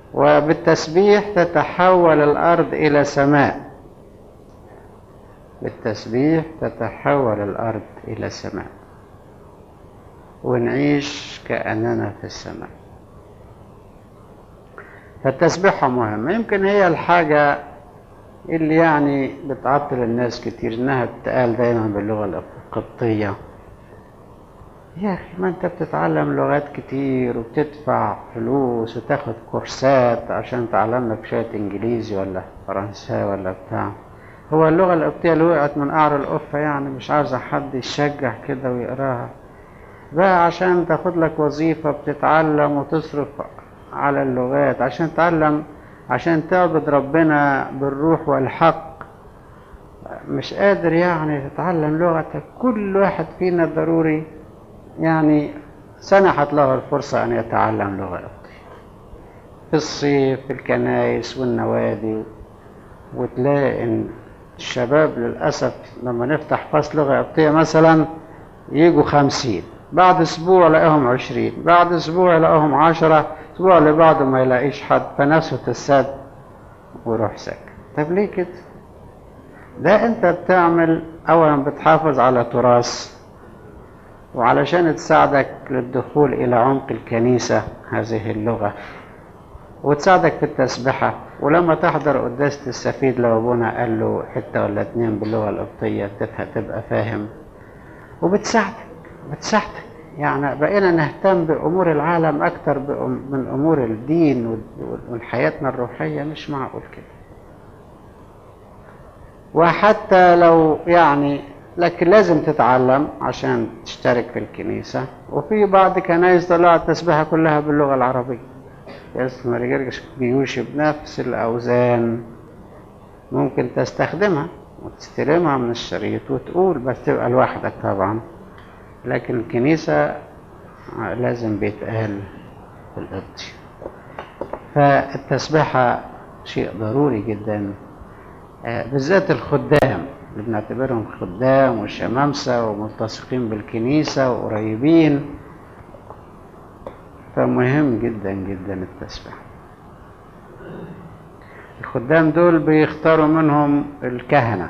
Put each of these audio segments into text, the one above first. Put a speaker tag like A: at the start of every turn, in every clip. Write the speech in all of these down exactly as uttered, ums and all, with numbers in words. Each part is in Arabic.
A: وبالتسبيح تتحول الأرض إلى سماء. بالتسبيح تتحول الأرض إلى سماء ونعيش كأننا في السماء. فالتسبيحة مهمة. يمكن هي الحاجة اللي يعني بتعطل الناس كتير إنها بتقال دايما باللغة القبطية. يا أخي ما أنت بتتعلم لغات كتير وبتدفع فلوس وتاخد كورسات عشان تعلم لك شوية إنجليزي ولا فرنساوي ولا بتاع. هو اللغة القبطية اللي وقعت من قعر القفة يعني مش عاوزة حد يشجع كده ويقراها بقى عشان تاخد لك وظيفة بتتعلم وتصرف على اللغات عشان تتعلم عشان تعبد ربنا بالروح والحق. مش قادر يعني تتعلم لغتك. كل واحد فينا ضروري يعني سنحت له الفرصة أن يتعلم لغة قبطية في الصيف في الكنائس والنوادي. وتلاقي إن الشباب للأسف لما نفتح فصل لغة قبطية مثلا يجوا خمسين، بعد أسبوع لقاهم عشرين، بعد أسبوع لقاهم عشرة، أسبوع اللي بعده ما يلاقيش حد فنفسه تساد ويروح ساكت. طب ليه كده؟ ده أنت بتعمل أولا بتحافظ على تراث وعلشان تساعدك للدخول إلى عمق الكنيسة هذه اللغة وتساعدك في التسبحة. ولما تحضر قداسة السفيد لو أبونا قال له حتة ولا اتنين باللغة القبطية تبقى فاهم وبتساعدك بتساعدك يعني بقينا نهتم بأمور العالم أكتر من أمور الدين وحياتنا الروحية. مش معقول كده. وحتى لو يعني لكن لازم تتعلم عشان تشترك في الكنيسة. وفي بعض كنايس طلعت التسبيحة كلها باللغة العربية. اسم رجالك بيوش بنفس الأوزان ممكن تستخدمها وتستلمها من الشريط وتقول بس تبقى لوحدك طبعا. لكن الكنيسة لازم بيتقال بالقبطي. فالتسبيحة شيء ضروري جدا بالذات الخدام اللي بنعتبرهم خدام وشمامسة وملتصقين بالكنيسة وقريبين. فمهم جدا جدا التسبيح. الخدام دول بيختاروا منهم الكهنة.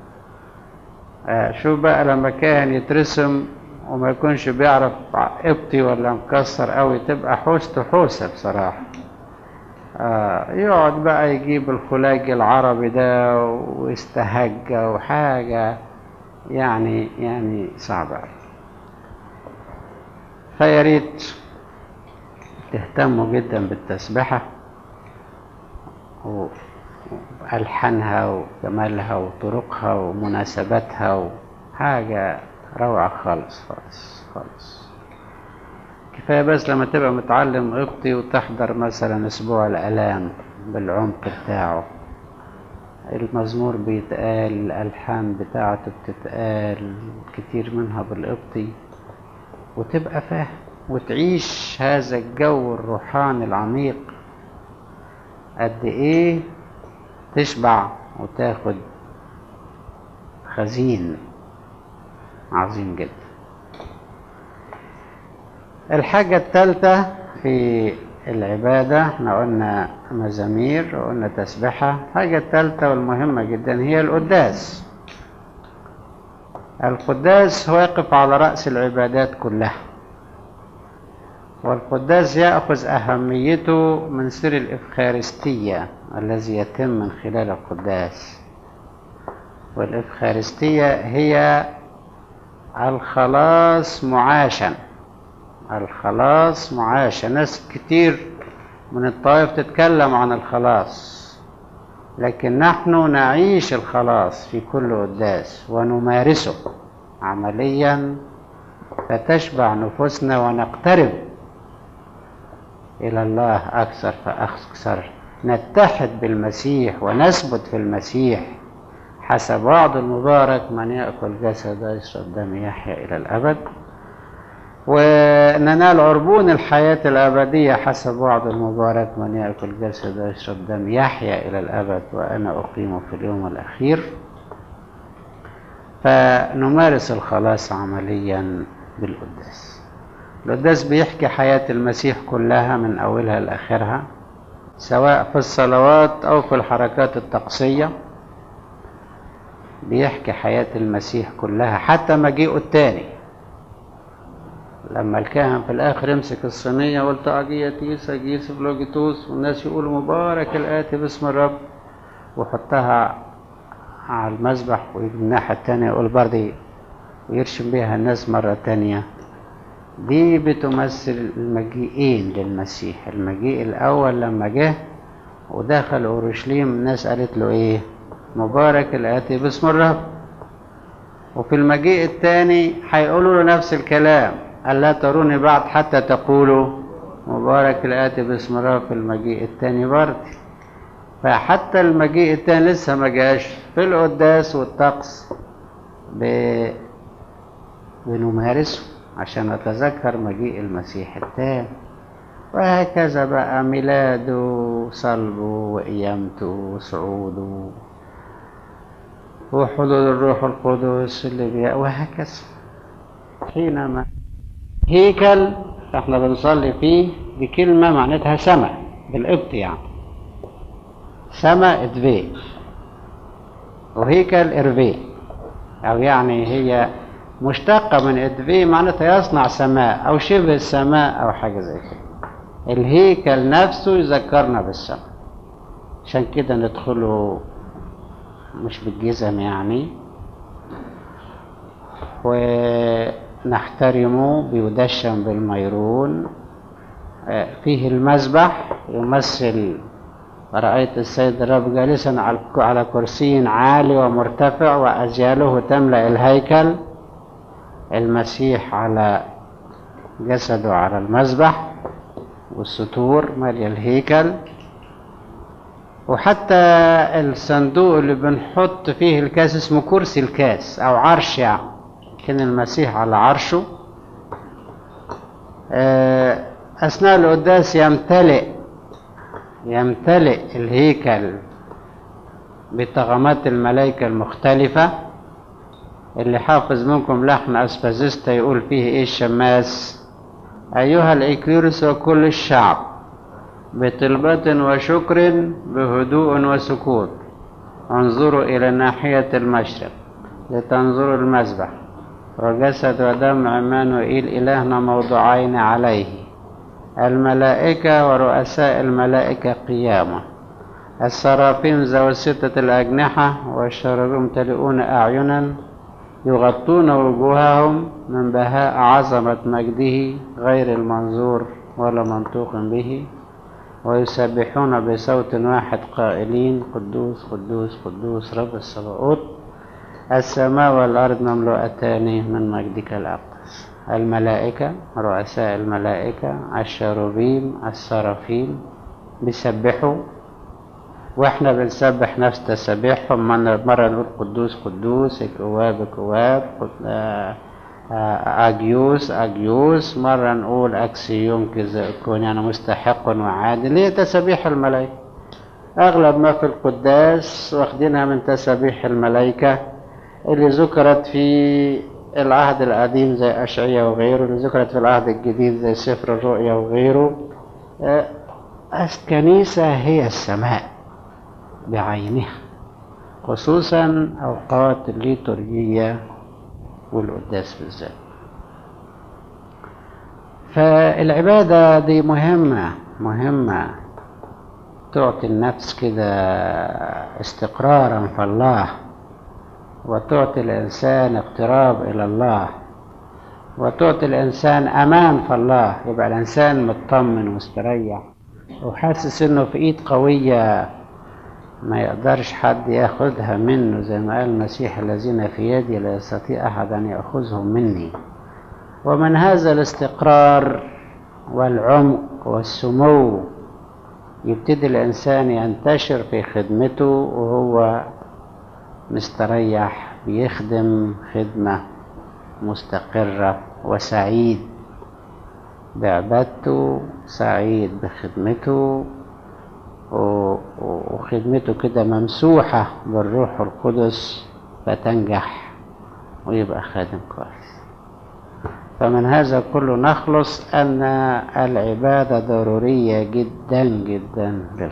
A: شوف بقى لما كاهن يترسم وما يكونش بيعرف قبطي ولا مكسر قوي تبقى حوسته حوسة بصراحة. آه يقعد بقى يجيب الخلاج العربي ده ويستهجى وحاجة يعني يعني صعبة. فياريت تهتموا جدا بالتسبحة وألحانها وجمالها وطرقها ومناسباتها وحاجة روعة خالص خالص خالص. كفاية بس لما تبقى متعلم قبطي وتحضر مثلا أسبوع الآلام بالعمق بتاعه. المزمور بيتقال الألحان بتاعته بتتقال كتير منها بالقبطي وتبقى فاهم وتعيش هذا الجو الروحاني العميق. قد ايه تشبع وتاخد خزين عظيم جدا. الحاجة الثالثة في العبادة احنا قلنا مزامير وقلنا تسبحة. الحاجة الثالثة والمهمة جدا هي القداس. القداس هو يقف على رأس العبادات كلها. والقداس يأخذ أهميته من سر الإفخارستية الذي يتم من خلال القداس. والإفخارستية هي الخلاص معاشا. الخلاص معاشا. ناس كتير من الطائف تتكلم عن الخلاص لكن نحن نعيش الخلاص في كل قداس ونمارسه عمليا فتشبع نفوسنا ونقترب إلى الله أكثر فأكثر. نتحد بالمسيح ونثبت في المسيح. حسب وعد المبارك من يأكل جسد ويشرب دم يحيا إلى الأبد. وننال عربون الحياة الأبدية حسب وعد المبارك من يأكل جسد ويشرب دم يحيا إلى الأبد وأنا أقيمه في اليوم الأخير. فنمارس الخلاص عمليا بالقداس. القداس بيحكي حياة المسيح كلها من أولها لآخرها سواء في الصلوات أو في الحركات الطقسية، بيحكي حياة المسيح كلها حتى مجيئه التاني. لما الكاهن في الآخر يمسك الصينية قلت أجيتيس أجيس فلوجيتوس، والناس يقولوا مبارك الآتي باسم الرب، وحطها على المذبح ويجي الناحية التانية يقول برضه ويرشم بيها الناس مرة تانية. دي بتمثل المجيئين للمسيح. المجيء الأول لما جه ودخل أورشليم الناس قالت له إيه؟ مبارك الآتي باسم الرب. وفي المجيء الثاني هيقولوا له نفس الكلام، ألا تروني بعد حتى تقولوا مبارك الآتي باسم الرب في المجيء الثاني برضه. فحتى المجيء الثاني لسه ما جاش. في القداس والطقس ب... بنمارسه عشان نتذكر مجيء المسيح الثاني. وهكذا بقى ميلاده صلبه وقيامته وصعوده وحلول الروح القدس اللي بيها، وهكذا. حينما هيكل احنا بنصلي فيه، دي كلمة معناتها سماء بالقبط، يعني سماء ادفي، وهيكل ارفي، او يعني هي مشتقة من ادفي معناتها يصنع سماء او شبه السماء او حاجة زي كده. الهيكل نفسه يذكرنا بالسماء، عشان كده ندخله مش بالجزم يعني، ونحترمه بيدشن بالميرون. فيه المذبح يمثل رأيت السيد الرب جالسا على كرسي عالي ومرتفع وأجياله تملأ الهيكل. المسيح على جسده على المذبح، والستور مالية الهيكل. وحتى الصندوق اللي بنحط فيه الكاس اسمه كرسي الكاس أو عرش، يعني كان المسيح على عرشه. أثناء القداس يمتلئ يمتلئ الهيكل بطغمات الملائكة المختلفة. اللي حافظ منكم لحن أسبازيستا يقول فيه إيه الشماس؟ أيها الإكليروس وكل الشعب، بطلبة وشكر بهدوء وسكوت انظروا إلى ناحية المشرق لتنظروا المذبح، وجسد ودم عمانوئيل إلهنا موضوعين عليه، الملائكة ورؤساء الملائكة قيامة، السرافيم ذوي ستة الأجنحة والشرابيم ممتلئون أعينا يغطون وجوههم من بهاء عظمة مجده غير المنظور ولا منطوق به، ويسبحون بصوت واحد قائلين قدوس قدوس قدوس رب السباوت، السماء والأرض مملوءتان من مجدك الأقدس. الملائكة رؤساء الملائكة الشروبيم السرافيم بيسبحوا، واحنا بنسبح نفس تسبيحهم. مرة نقول قدوس قدوس كواب كواب أجيوس أجيوس، مرة نقول أكسيوم كذا كون يعني مستحق وعادل. هي تسبيح الملائكة أغلب ما في القداس واخدينها من تسبيح الملائكة اللي ذكرت في العهد القديم زي أشعية وغيره، اللي ذكرت في العهد الجديد زي سفر الرؤيا وغيره. الكنيسة هي السماء بعينها، خصوصا أوقات الليتورجية والقداس بالذات. فالعبادة دي مهمة مهمة تعطي النفس كده استقرارا في الله، وتعطي الإنسان اقتراب إلى الله، وتعطي الإنسان أمان في الله. يبقى الإنسان مطمن ومستريح وحاسس إنه في إيد قوية ما يقدرش حد ياخدها منه، زي ما قال المسيح الذين في يدي لا يستطيع أحد أن يأخذهم مني. ومن هذا الاستقرار والعمق والسمو يبتدي الإنسان ينتشر في خدمته وهو مستريح، بيخدم خدمة مستقرة وسعيد بعبادته، سعيد بخدمته، وخدمته كده ممسوحة بالروح القدس فتنجح ويبقى خادم كويس. فمن هذا كله نخلص أن العبادة ضرورية جدا جدا